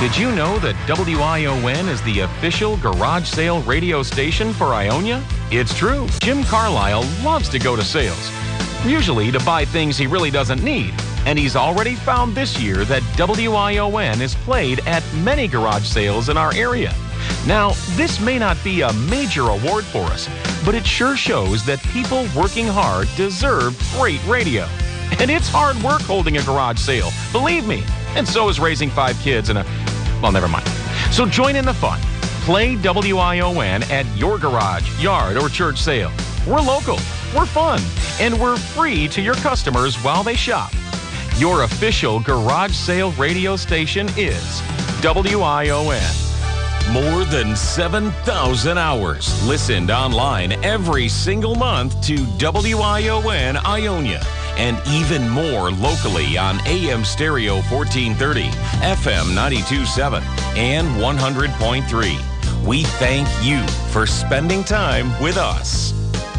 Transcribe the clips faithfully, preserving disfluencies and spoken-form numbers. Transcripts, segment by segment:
Did you know that W I O N is the official garage sale radio station for Ionia? It's true. Jim Carlisle loves to go to sales, usually to buy things he really doesn't need. And he's already found this year that W I O N is played at many garage sales in our area. Now, this may not be a major award for us, but it sure shows that people working hard deserve great radio. And it's hard work holding a garage sale, believe me. And so is raising five kids and a... well, never mind. So join in the fun. Play W I O N at your garage, yard, or church sale. We're local, we're fun, and we're free to your customers while they shop. Your official garage sale radio station is W I O N. More than seven thousand hours listened online every single month to W I O N Ionia, and even more locally on A M Stereo fourteen thirty, F M ninety-two point seven, and one hundred point three. We thank you for spending time with us.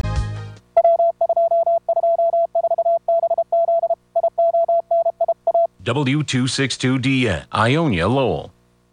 W two sixty-two D N, Ionia, Lowell.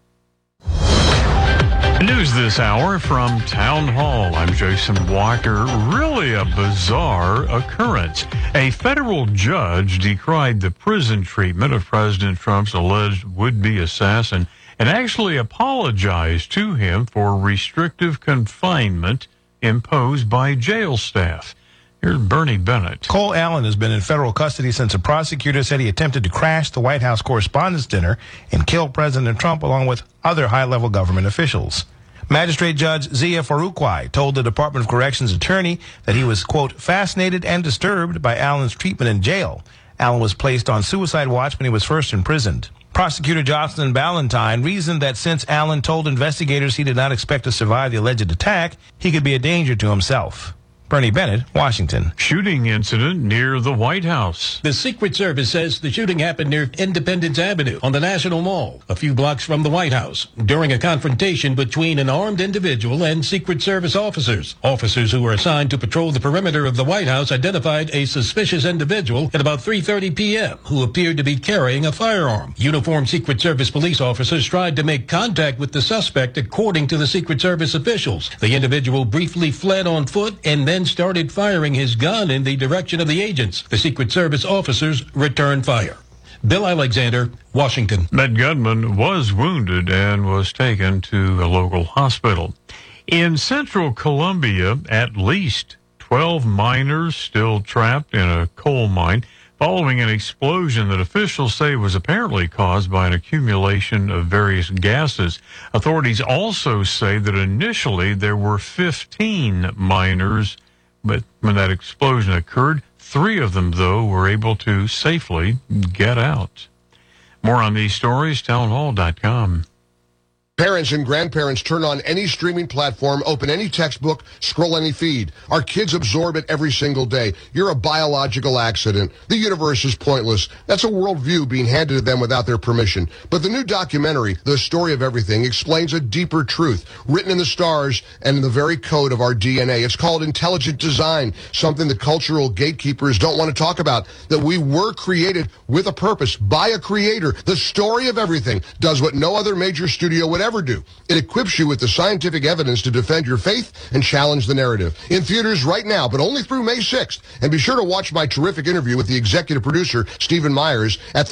News this hour from Town Hall. I'm Jason Walker. Really a bizarre occurrence. A federal judge decried the prison treatment of President Trump's alleged would-be assassin and actually apologized to him for restrictive confinement imposed by jail staff. Here's Bernie Bennett. Cole Allen has been in federal custody since a prosecutor said he attempted to crash the White House Correspondents' Dinner and kill President Trump along with other high-level government officials. Magistrate Judge Zia Farouqui told the Department of Corrections attorney that he was, quote, fascinated and disturbed by Allen's treatment in jail. Allen was placed on suicide watch when he was first imprisoned. Prosecutor Jocelyn Ballantyne reasoned that since Allen told investigators he did not expect to survive the alleged attack, he could be a danger to himself. Bernie Bennett, Washington. Shooting incident near the White House. The Secret Service says the shooting happened near Independence Avenue on the National Mall, a few blocks from the White House, during a confrontation between an armed individual and Secret Service officers. Officers who were assigned to patrol the perimeter of the White House identified a suspicious individual at about three thirty p.m. who appeared to be carrying a firearm. Uniformed Secret Service police officers tried to make contact with the suspect, according to the Secret Service officials. The individual briefly fled on foot and then started firing his gun in the direction of the agents. The Secret Service officers returned fire. Bill Alexander, Washington. That gunman was wounded and was taken to a local hospital. In central Colombia, at least twelve miners still trapped in a coal mine following an explosion that officials say was apparently caused by an accumulation of various gases. Authorities also say that initially there were fifteen miners, but when that explosion occurred, three of them, though, were able to safely get out. More on these stories, townhall dot com. Parents and grandparents turn on any streaming platform, open any textbook, scroll any feed. Our kids absorb it every single day. You're a biological accident. The universe is pointless. That's a worldview being handed to them without their permission. But the new documentary, The Story of Everything, explains a deeper truth, written in the stars and in the very code of our D N A. It's called intelligent design, something that cultural gatekeepers don't want to talk about, that we were created with a purpose by a creator. The Story of Everything does what no other major studio would ever do. It equips you with the scientific evidence to defend your faith and challenge the narrative. In theaters right now, but only through May sixth. And be sure to watch my terrific interview with the executive producer, Stephen Myers, at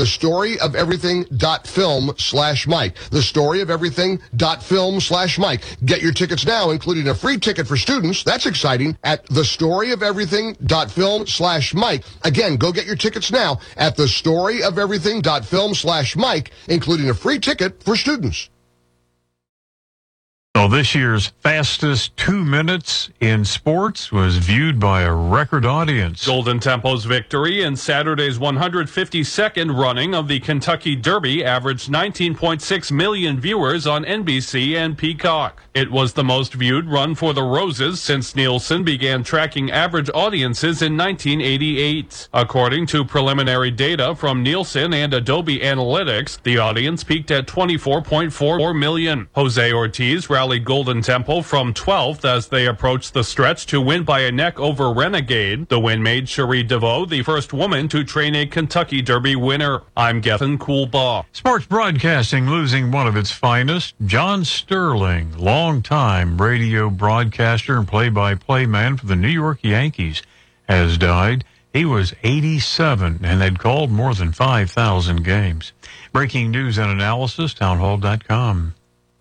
thestoryofeverything.film slash Mike. Thestoryofeverything.film slash Mike. Get your tickets now, including a free ticket for students. That's exciting. At thestoryofeverything.film slash Mike. Again, go get your tickets now at thestoryofeverything.film slash Mike, including a free ticket for students. So this year's fastest two minutes in sports was viewed by a record audience. Golden Tempo's victory in Saturday's one hundred fifty-second running of the Kentucky Derby averaged nineteen point six million viewers on N B C and Peacock. It was the most viewed run for the Roses since Nielsen began tracking average audiences in nineteen eighty-eight. According to preliminary data from Nielsen and Adobe Analytics, the audience peaked at twenty-four point four million. Jose Ortiz rallied Golden Temple from twelfth as they approached the stretch to win by a neck over Renegade. The win made Cherie DeVoe the first woman to train a Kentucky Derby winner. I'm Gethin Coolbaugh. Sports broadcasting losing one of its finest. John Sterling, longtime radio broadcaster and play-by-play man for the New York Yankees, has died. He was eighty-seven and had called more than five thousand games. Breaking news and analysis, townhall dot com.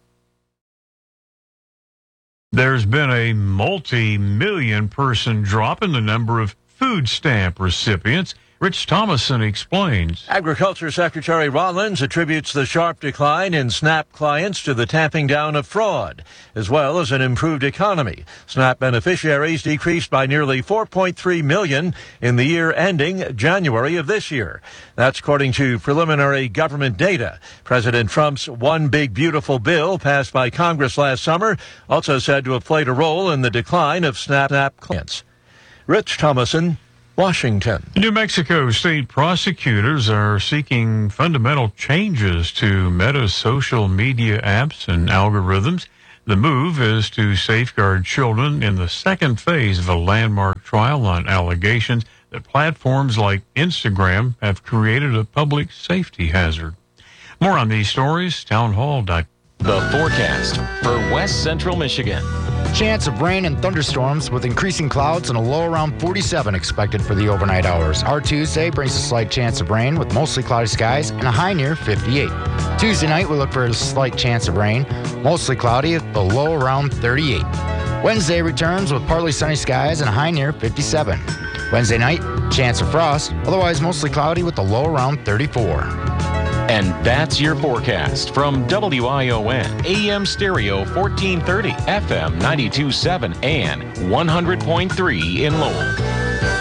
There's been a multi-million person drop in the number of food stamp recipients. Rich Thomason explains. Agriculture Secretary Rollins attributes the sharp decline in SNAP clients to the tamping down of fraud, as well as an improved economy. SNAP beneficiaries decreased by nearly four point three million in the year ending January of this year. That's according to preliminary government data. President Trump's One Big Beautiful Bill, passed by Congress last summer, also said to have played a role in the decline of SNAP clients. Rich Thomason, Washington. New Mexico state prosecutors are seeking fundamental changes to Meta's social media apps and algorithms. The move is to safeguard children in the second phase of a landmark trial on allegations that platforms like Instagram have created a public safety hazard. More on these stories, townhall dot com. The forecast for West Central Michigan. Chance of rain and thunderstorms with increasing clouds and a low around forty-seven expected for the overnight hours. Our Tuesday brings a slight chance of rain with mostly cloudy skies and a high near fifty-eight. Tuesday night we look for a slight chance of rain, mostly cloudy, the low around thirty-eight. Wednesday returns with partly sunny skies and a high near fifty-seven. Wednesday night, chance of frost, otherwise mostly cloudy with a low around thirty-four. And that's your forecast from W I O N, A M Stereo fourteen thirty, F M ninety-two point seven, and one hundred point three in Lowell.